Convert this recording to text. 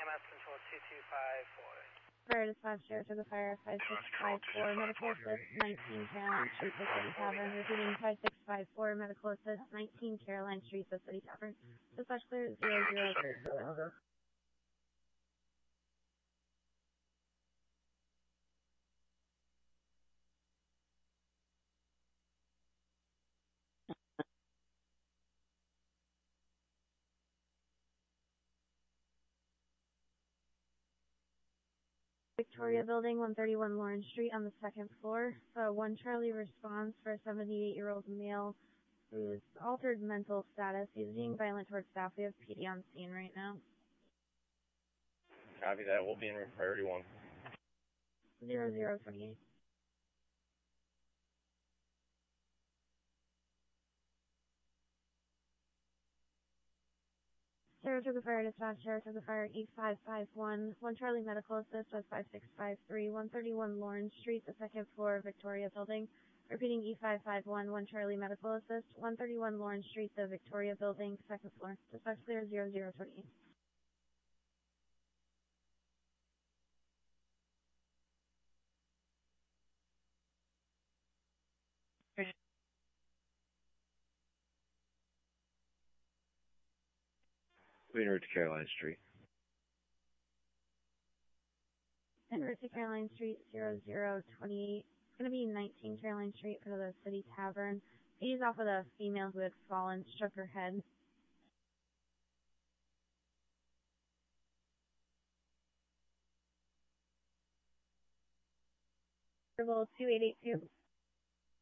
EMS control 2254. Fire dispatch sheriff to the fire 5654 medical assist 19 Caroline Street, the City Tavern. Repeating 5654 medical assist 19 Caroline Street, the City Tavern. Dispatch clear 00. Victoria Building, 131 Lawrence Street on the second floor. 1 Charlie responds for a 78-year-old male who's altered mental status. He's being violent towards staff. We have PD on scene right now. Copy that. We'll be in room priority 1. 0028. Sheriff to the fire dispatch, sheriff to the fire 8551, 1 Charlie medical assist with 5653, 131 Lawrence Street, the second floor, Victoria Building. Repeating E551, 1 Charlie medical assist, 131 Lawrence Street, the Victoria Building, second floor. Dispatch clear 0028. We en route to Caroline Street. En route to Caroline Street 0028. It's going to be 19 Caroline Street for the City Tavern. He's off with a female who had fallen, struck her head. Interval 2882.